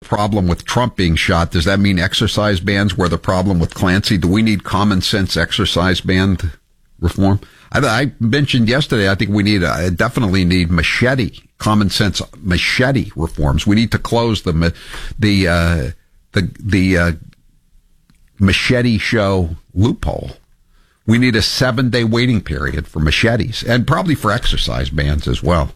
problem with Trump being shot. Does that mean exercise bans were the problem with Clancy? Do we need common sense exercise ban reform? I mentioned yesterday, I think we definitely need common sense machete reforms. We need to close the machete show loophole. We need a 7-day waiting period for machetes and probably for exercise bans as well.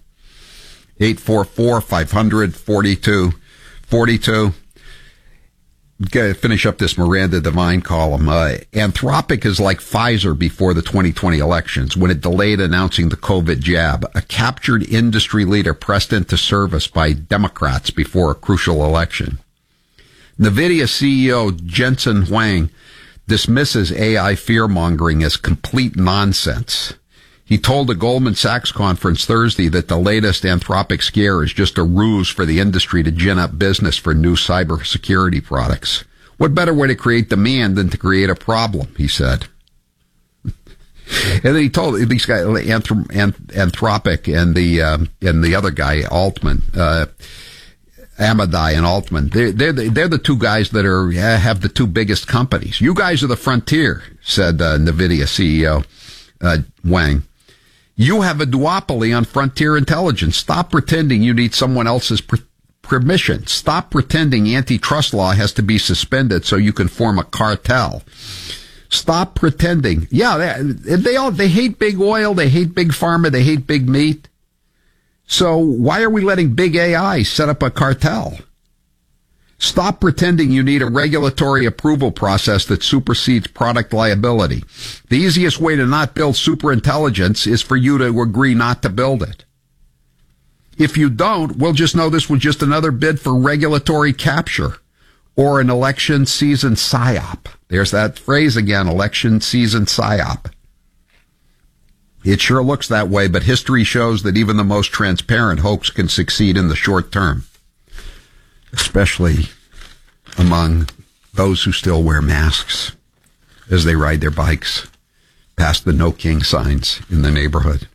844-500-4242. Gotta finish up this Miranda Devine column. Anthropic is like Pfizer before the 2020 elections when it delayed announcing the COVID jab. A captured industry leader pressed into service by Democrats before a crucial election. NVIDIA CEO Jensen Huang dismisses AI fear-mongering as complete nonsense. He told a Goldman Sachs conference Thursday that the latest Anthropic scare is just a ruse for the industry to gin up business for new cybersecurity products. What better way to create demand than to create a problem, he said. And then he told these guys, Anthropic and the other guy, Altman, Amadai and Altman, they're the two guys that have the two biggest companies. You guys are the frontier, said NVIDIA CEO Wang. You have a duopoly on frontier intelligence. Stop pretending you need someone else's permission. Stop pretending antitrust law has to be suspended so you can form a cartel. Stop pretending. Yeah, they hate big oil, they hate big pharma, they hate big meat. So why are we letting big AI set up a cartel? Stop pretending you need a regulatory approval process that supersedes product liability. The easiest way to not build superintelligence is for you to agree not to build it. If you don't, we'll just know this was just another bid for regulatory capture or an election season psyop. There's that phrase again, election season psyop. It sure looks that way, but history shows that even the most transparent hoax can succeed in the short term, especially among those who still wear masks as they ride their bikes past the No King signs in the neighborhood.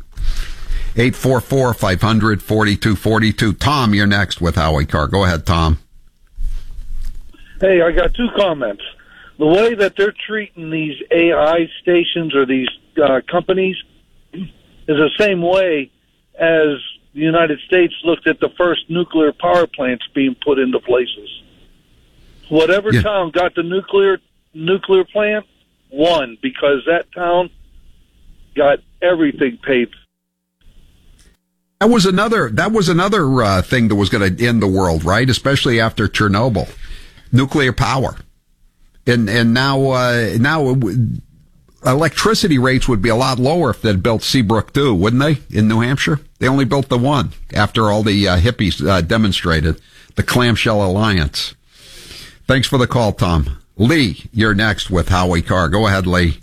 844-500-4242. Tom, you're next with Howie Carr. Go ahead, Tom. Hey, I got two comments. The way that they're treating these AI stations or these companies is the same way as the United States looked at the first nuclear power plants being put into places. Whatever town got the nuclear plant won because that town got everything paid. That was another thing that was going to end the world, right? Especially after Chernobyl, nuclear power, and now electricity rates would be a lot lower if they'd built Seabrook 2, wouldn't they? In New Hampshire, they only built the one after all the hippies demonstrated the Clamshell Alliance. Thanks for the call, Tom. Lee, you're next with Howie Carr. Go ahead, Lee.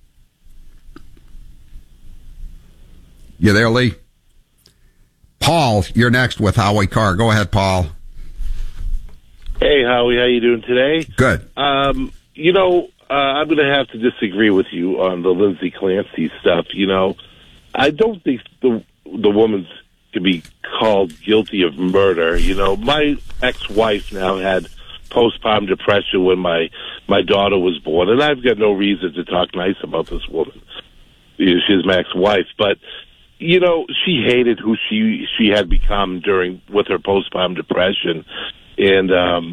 You there, Lee? Paul, you're next with Howie Carr. Go ahead, Paul. Hey, Howie, how you doing today? Good. I'm going to have to disagree with you on the Lindsay Clancy stuff. I don't think the woman can be called guilty of murder. My ex-wife now had postpartum depression when my daughter was born, and I've got no reason to talk nice about this woman. She's my ex-wife, but she hated who she had become with her postpartum depression, and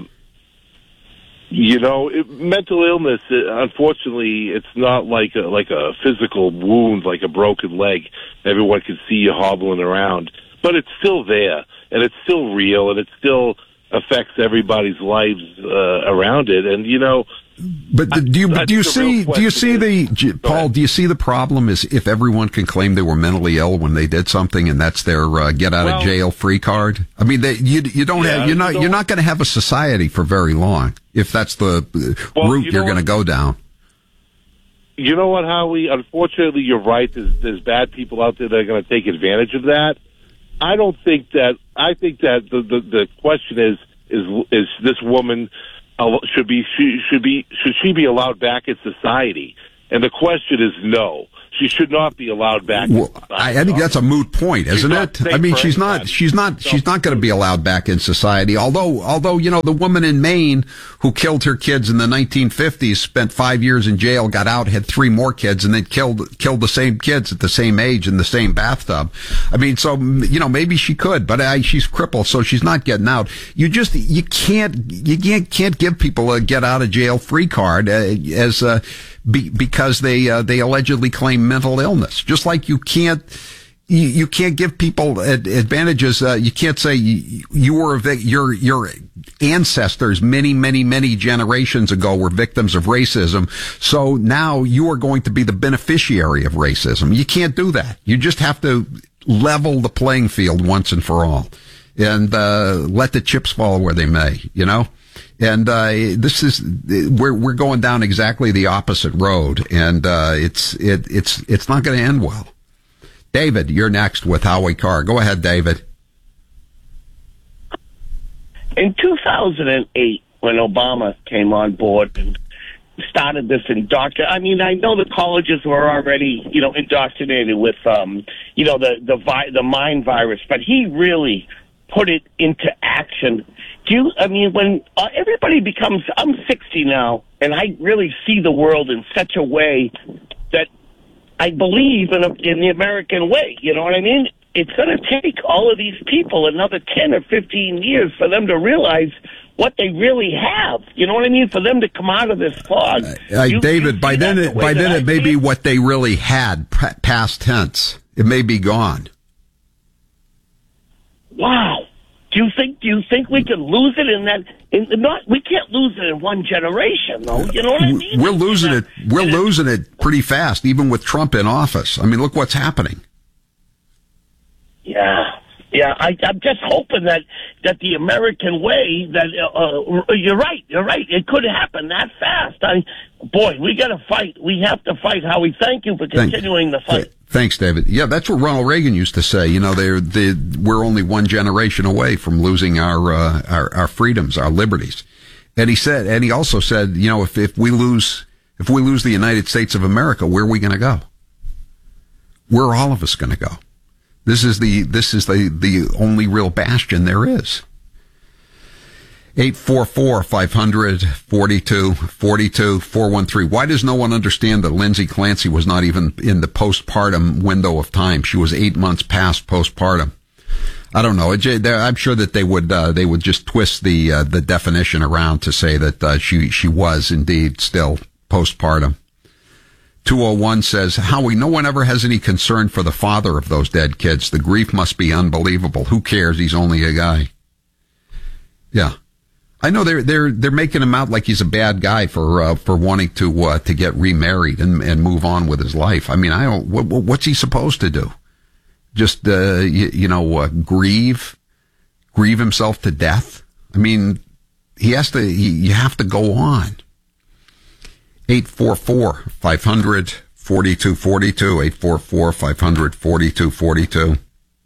mental illness. Unfortunately, it's not like a physical wound, like a broken leg. Everyone can see you hobbling around, but it's still there, and it's still real, and it still affects everybody's lives around it. And but do you see the problem is if everyone can claim they were mentally ill when they did something, and that's their get out of jail free card? I mean, you're not going to have a society for very long if that's the route you're going to go down. You know what, Howie? Unfortunately, you're right. There's bad people out there that are going to take advantage of that. I don't think that. I think that the question is this woman should she be allowed back in society? And the question is no. she should not be allowed back. Well, I think that's a moot point, isn't it? I mean, she's not going to be allowed back in society. Although, you know, the woman in Maine who killed her kids in the 1950s spent 5 years in jail, got out, had 3 more kids, and then killed the same kids at the same age in the same bathtub. I mean, so, you know, maybe she could, but she's crippled, so she's not getting out. You can't give people a get out of jail free card because they allegedly claim mental illness. Just like you can't give people advantages. You can't say your ancestors many generations ago were victims of racism, so now you are going to be the beneficiary of racism. You can't do that. You just have to level the playing field once and for all, and let the chips fall where they may. You know. And we're going down exactly the opposite road, and it's not going to end well. David, you're next with Howie Carr. Go ahead, David. In 2008, when Obama came on board and started this I mean, I know the colleges were already, you know, indoctrinated with, you know, the mind virus, but he really put it into action. When everybody becomes, I'm 60 now, and I really see the world in such a way that I believe in the American way. You know what I mean? It's going to take all of these people another 10 or 15 years for them to realize what they really have. You know what I mean? For them to come out of this fog. David, by then it may be what they really had, past tense. It may be gone. Wow. Do you think we can lose it in that? We can't lose it in one generation, though. You know what I mean? We're losing it. We're losing it pretty fast, even with Trump in office. I mean, look what's happening. Yeah. I'm just hoping that the American way, that you're right. It could happen that fast. We got to fight. We have to fight. Howie, thank you for continuing the fight. Thanks, David. Yeah, that's what Ronald Reagan used to say. You know, we're only one generation away from losing our freedoms, our liberties. And he also said, you know, if we lose the United States of America, where are we going to go? Where are all of us going to go? This is the only real bastion there is. 844-500-4242-413. Why does no one understand that Lindsay Clancy was not even in the postpartum window of time? She was 8 months past postpartum. I don't know. I'm sure that they would just twist the definition around to say that she was indeed still postpartum. 201 says, Howie, no one ever has any concern for the father of those dead kids. The grief must be unbelievable. Who cares? He's only a guy. Yeah. I know they're making him out like he's a bad guy for wanting to get remarried and move on with his life. I mean, what's he supposed to do? Just, grieve himself to death? I mean, you have to go on. 844-500-4242, 844-500-4242.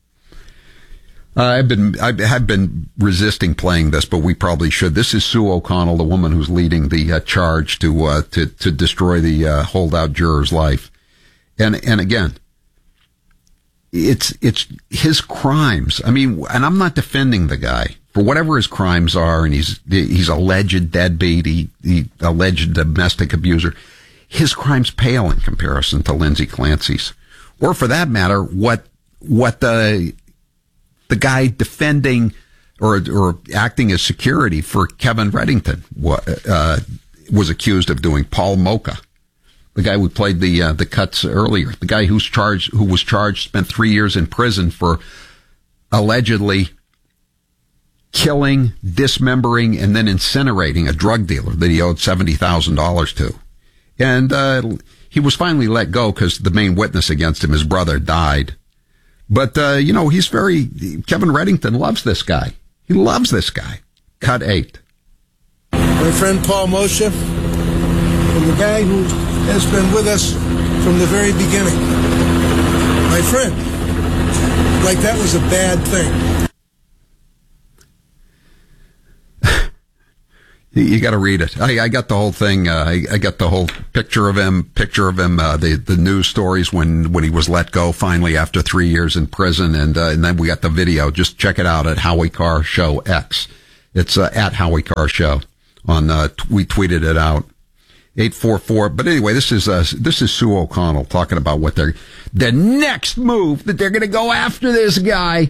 I have been resisting playing this, but we probably should. This is Sue O'Connell, the woman who's leading the charge to destroy the holdout juror's life. And again, it's his crimes. I mean, and I'm not defending the guy for whatever his crimes are, and he's alleged deadbeat, he alleged domestic abuser. His crimes pale in comparison to Lindsay Clancy's, or for that matter, what the guy defending or acting as security for Kevin Reddington was accused of doing. Paul Mocha, the guy who played the cuts earlier, the guy who was charged, spent 3 years in prison for allegedly killing, dismembering, and then incinerating a drug dealer that he owed $70,000 to. And he was finally let go because the main witness against him, his brother, died. But, he's Kevin Reddington loves this guy. He loves this guy. Cut 8. My friend Paul Moshe, and the guy who has been with us from the very beginning. My friend, like that was a bad thing. You got to read it. I got the whole thing. I got the whole picture of him. The news stories when he was let go finally after 3 years in prison, and then we got the video. Just check it out at Howie Carr Show X. It's at Howie Carr Show on. We tweeted it out. 844. But anyway, this is Sue O'Connell talking about what the next move that they're going to go after this guy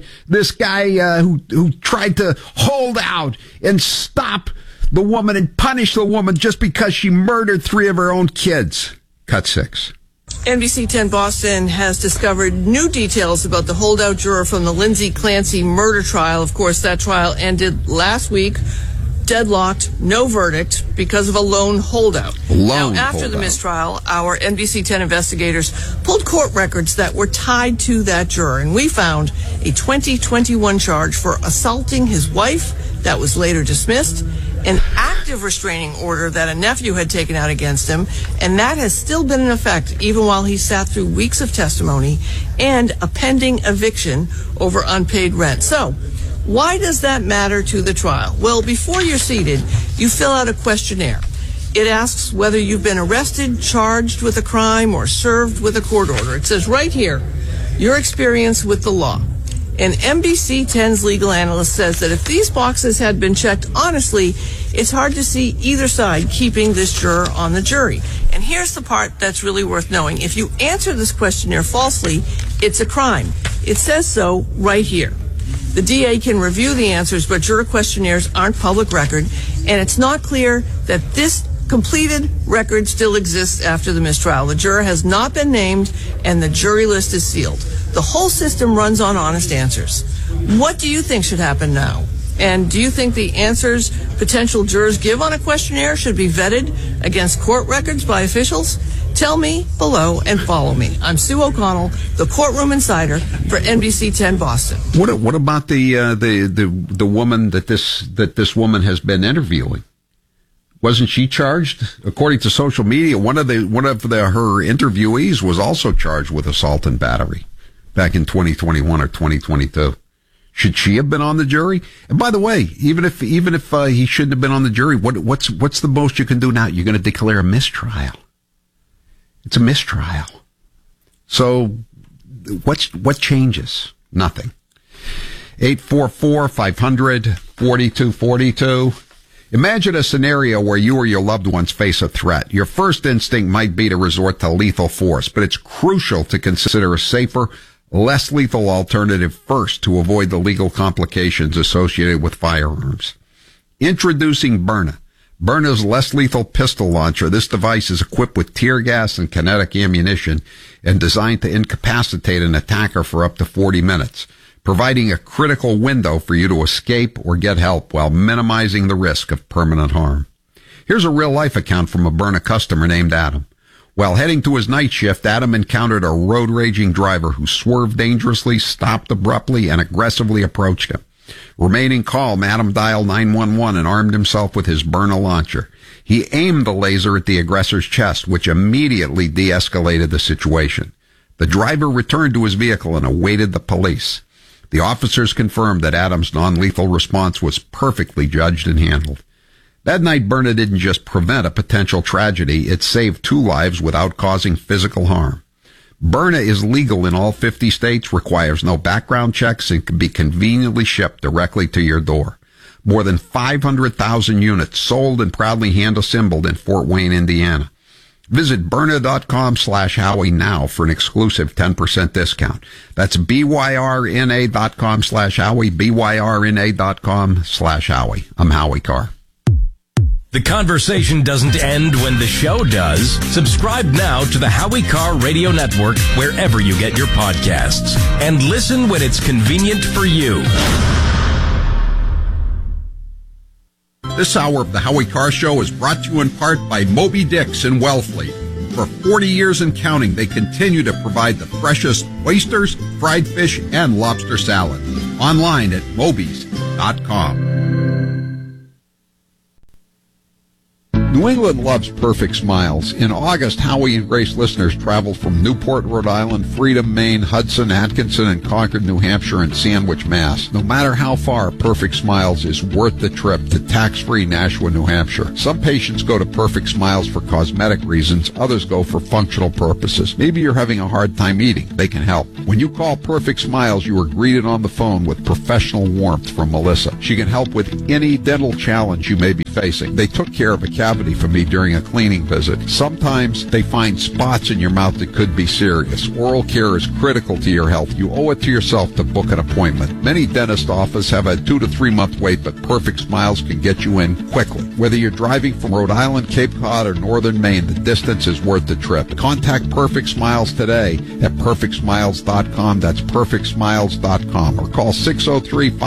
who tried to hold out and stop the woman and punish the woman just because she murdered 3 of her own kids. Cut 6. NBC 10 Boston has discovered new details about the holdout juror from the Lindsay Clancy murder trial. Of course, that trial ended last week, deadlocked, no verdict because of a lone holdout. After the mistrial, our NBC 10 investigators pulled court records that were tied to that juror, and we found a 2021 charge for assaulting his wife that was later dismissed, an active restraining order that a nephew had taken out against him, and that has still been in effect even while he sat through weeks of testimony, and a pending eviction over unpaid rent. So, why does that matter to the trial? Well, before you're seated, you fill out a questionnaire. It asks whether you've been arrested, charged with a crime, or served with a court order. It says right here, your experience with the law. And NBC 10's legal analyst says that if these boxes had been checked honestly, it's hard to see either side keeping this juror on the jury. And here's the part that's really worth knowing. If you answer this questionnaire falsely, it's a crime. It says so right here. The DA can review the answers, but juror questionnaires aren't public record, and it's not clear that this completed record still exists after the mistrial. The juror has not been named, and the jury list is sealed. The whole system runs on honest answers. What do you think should happen now? And do you think the answers potential jurors give on a questionnaire should be vetted against court records by officials? Tell me below and follow me. I'm Sue O'Connell, the Courtroom Insider for NBC 10 Boston. What about the woman that this woman has been interviewing? Wasn't she charged? According to social media, one of her interviewees was also charged with assault and battery back in 2021 or 2022. Should she have been on the jury? And by the way, even if he shouldn't have been on the jury, what's the most you can do now? You're going to declare a mistrial. It's a mistrial. So what changes? Nothing. 844-500-4242. Imagine a scenario where you or your loved ones face a threat. Your first instinct might be to resort to lethal force, but it's crucial to consider a safer, less lethal alternative first to avoid the legal complications associated with firearms. Introducing Byrna. Byrna's less lethal pistol launcher. This device is equipped with tear gas and kinetic ammunition and designed to incapacitate an attacker for up to 40 minutes, providing a critical window for you to escape or get help while minimizing the risk of permanent harm. Here's a real-life account from a Byrna customer named Adam. While heading to his night shift, Adam encountered a road-raging driver who swerved dangerously, stopped abruptly, and aggressively approached him. Remaining calm, Adam dialed 911 and armed himself with his Byrna launcher. He aimed the laser at the aggressor's chest, which immediately de-escalated the situation. The driver returned to his vehicle and awaited the police. The officers confirmed that Adam's non-lethal response was perfectly judged and handled. That night, Byrna didn't just prevent a potential tragedy, it saved 2 lives without causing physical harm. Byrna is legal in all 50 states, requires no background checks, and can be conveniently shipped directly to your door. More than 500,000 units sold and proudly hand-assembled in Fort Wayne, Indiana. Visit Byrna.com/Howie now for an exclusive 10% discount. That's BYRNA.com/Howie, BYRNA.com/Howie. I'm Howie Carr. The conversation doesn't end when the show does. Subscribe now to the Howie Carr Radio Network wherever you get your podcasts. And listen when it's convenient for you. This hour of the Howie Carr Show is brought to you in part by Moby Dick's in Wellfleet. For 40 years and counting, they continue to provide the freshest oysters, fried fish, and lobster salad. Online at mobys.com. New England loves Perfect Smiles. In August, Howie and Grace listeners traveled from Newport, Rhode Island, Freedom, Maine, Hudson, Atkinson, and Concord, New Hampshire, and Sandwich, Mass. No matter how far, Perfect Smiles is worth the trip to tax-free Nashua, New Hampshire. Some patients go to Perfect Smiles for cosmetic reasons. Others go for functional purposes. Maybe you're having a hard time eating. They can help. When you call Perfect Smiles, you are greeted on the phone with professional warmth from Melissa. She can help with any dental challenge you may be facing. They took care of a cavity for me during a cleaning visit. Sometimes they find spots in your mouth that could be serious. Oral care is critical to your health. You owe it to yourself to book an appointment. Many dentist offices have a 2 to 3 month wait, but Perfect Smiles can get you in quickly. Whether you're driving from Rhode Island, Cape Cod, or northern Maine, the distance is worth the trip. Contact Perfect Smiles today at perfectsmiles.com. That's perfectsmiles.com, or call 603